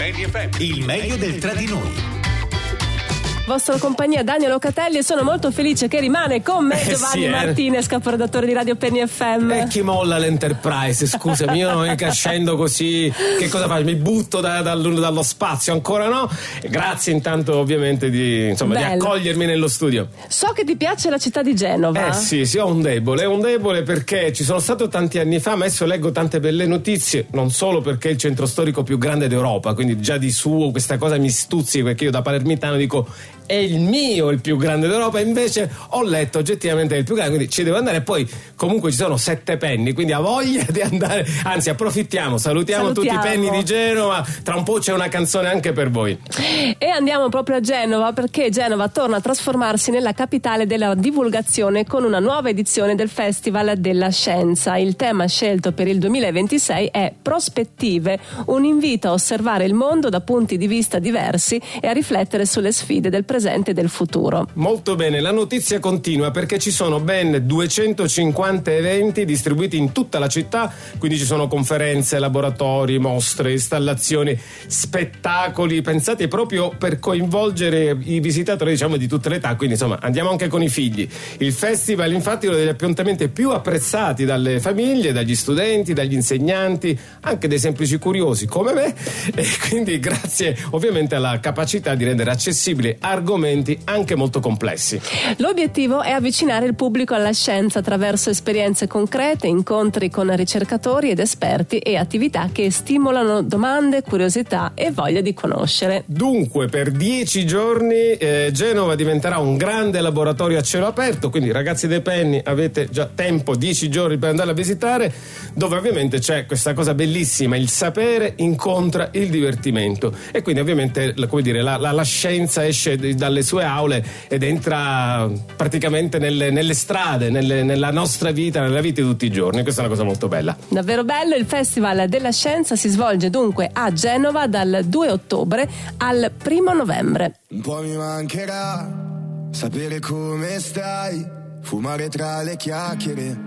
Il meglio del tra di noi. Vostra compagnia Daniel Locatelli, e sono molto felice che rimane con me Giovanni Martinez, caporedattore di Radio Penny FM. E chi molla l'Enterprise? Scusami, io non mica scendo così. Che cosa faccio? Mi butto dallo spazio? Ancora no? Grazie intanto ovviamente di accogliermi nello studio. So che ti piace la città di Genova. Sì, ho un debole perché ci sono stato tanti anni fa, ma adesso leggo tante belle notizie, non solo perché è il centro storico più grande d'Europa, quindi già di suo questa cosa mi stuzzica, perché io da palermitano dico è il più grande d'Europa, invece ho letto oggettivamente è il più grande, quindi ci devo andare. E poi comunque ci sono 7 penny, quindi ha voglia di andare, anzi approfittiamo, salutiamo tutti i penny di Genova, tra un po' c'è una canzone anche per voi. E andiamo proprio a Genova, perché Genova torna a trasformarsi nella capitale della divulgazione con una nuova edizione del Festival della Scienza. Il tema scelto per il 2026 è Prospettive, un invito a osservare il mondo da punti di vista diversi e a riflettere sulle sfide del presente e del futuro. Molto bene, la notizia continua perché ci sono ben 250 eventi distribuiti in tutta la città, quindi ci sono conferenze, laboratori, mostre, installazioni, spettacoli pensati proprio per coinvolgere i visitatori di tutte le età, quindi andiamo anche con i figli. Il festival infatti è uno degli appuntamenti più apprezzati dalle famiglie, dagli studenti, dagli insegnanti, anche dei semplici curiosi come me, e quindi grazie ovviamente alla capacità di rendere accessibili argomenti anche molto complessi. L'obiettivo è avvicinare il pubblico alla scienza attraverso esperienze concrete, incontri con ricercatori ed esperti e attività che stimolano domande, curiosità e voglia di conoscere. Dunque, per 10 giorni Genova diventerà un grande laboratorio a cielo aperto, quindi ragazzi dei Penny avete già tempo, 10 giorni per andare a visitare, dove ovviamente c'è questa cosa bellissima, il sapere incontra il divertimento, e quindi ovviamente la scienza esce dalle sue aule ed entra praticamente nelle strade, nella nostra vita, nella vita di tutti i giorni. Questa è una cosa molto bella. Davvero bello. Il Festival della Scienza si svolge dunque a Genova dal 2 ottobre al 1 novembre. Un po' mi mancherà sapere come stai, fumare tra le chiacchiere,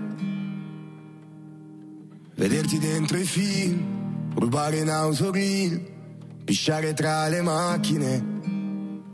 vederti dentro i film, rubare in autogrill, pisciare tra le macchine.